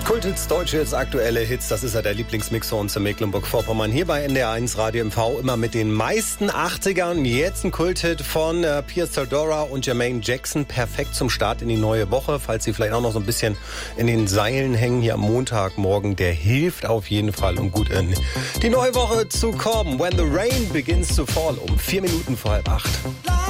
Kulthits, deutsche Hits, aktuelle Hits, das ist ja der Lieblingsmix von uns in Mecklenburg-Vorpommern. Hier bei NDR1 Radio MV immer mit den meisten 80ern. Jetzt ein Kulthit von Pierce Theodora und Jermaine Jackson. Perfekt zum Start in die neue Woche. Falls Sie vielleicht auch noch so ein bisschen in den Seilen hängen hier am Montagmorgen, der hilft auf jeden Fall, um gut in die neue Woche zu kommen. When the rain begins to fall, um 4 Minuten vor 7:30.